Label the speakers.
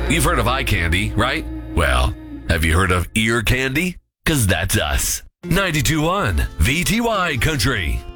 Speaker 1: You've heard of eye candy, right? Well, have you heard of ear candy? 'Cause that's us. 92.1 VTY Country.